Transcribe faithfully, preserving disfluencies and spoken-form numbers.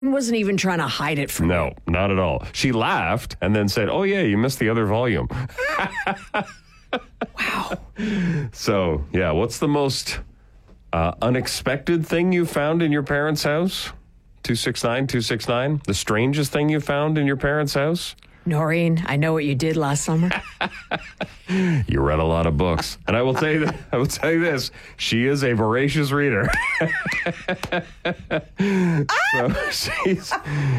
Wasn't even trying to hide it from No, you. not at all. She laughed and then said, oh, yeah, you missed the other volume. Wow. So, yeah, what's the most uh, unexpected thing you found in your parents' house? two six nine, two six nine. The strangest thing you found in your parents' house? Noreen, I know what you did last summer. You read a lot of books. And I will tell you, I will tell you this. She is a voracious reader. So she's